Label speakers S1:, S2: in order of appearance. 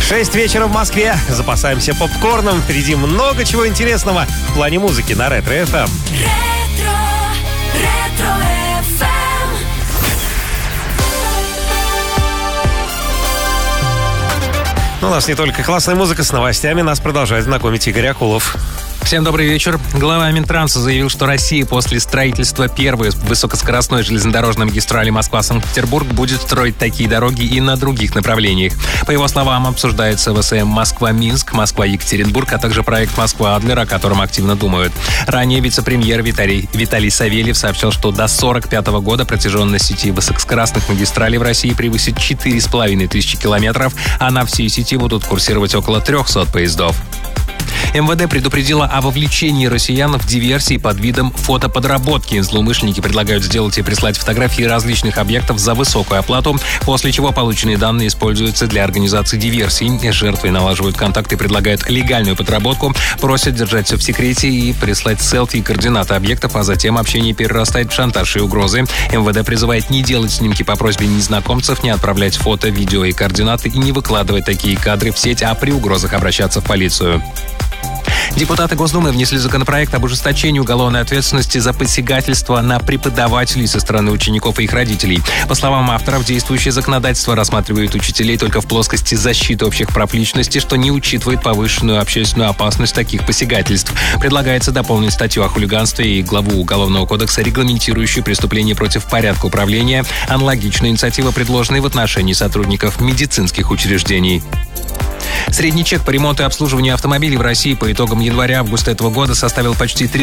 S1: 6 вечера в Москве. Запасаемся попкорном. Впереди много чего интересного в плане музыки на Ретро ФМ. У нас не только классная музыка, с новостями нас продолжает знакомить Игорь Акулов.
S2: Всем добрый вечер. Глава Минтранса заявил, что Россия после строительства первой высокоскоростной железнодорожной магистрали Москва-Санкт-Петербург будет строить такие дороги и на других направлениях. По его словам, обсуждается ВСМ Москва-Минск, Москва-Екатеринбург, а также проект Москва-Адлер, о котором активно думают. Ранее вице-премьер Виталий Савельев сообщил, что до 1945 года протяженность сети высокоскоростных магистралей в России превысит 4500 километров, а на всей сети будут курсировать около 300 поездов. МВД предупредила о вовлечении россиян в диверсии под видом фотоподработки. Злоумышленники предлагают сделать и прислать фотографии различных объектов за высокую оплату, после чего полученные данные используются для организации диверсий. Жертвы налаживают контакты и предлагают легальную подработку, просят держать все в секрете и прислать селфи и координаты объектов, а затем общение перерастает в шантаж и угрозы. МВД призывает не делать снимки по просьбе незнакомцев, не отправлять фото, видео и координаты и не выкладывать такие кадры в сеть, а при угрозах обращаться в полицию. Депутаты Госдумы внесли законопроект об ужесточении уголовной ответственности за посягательство на преподавателей со стороны учеников и их родителей. По словам авторов, действующее законодательство рассматривает учителей только в плоскости защиты общих прав личности, что не учитывает повышенную общественную опасность таких посягательств. Предлагается дополнить статью о хулиганстве и главу Уголовного кодекса, регламентирующую преступления против порядка управления. Аналогичная инициатива предложена и в отношении сотрудников медицинских учреждений. Средний чек по ремонту и обслуживанию автомобилей в России по итогам января-августа этого года составил почти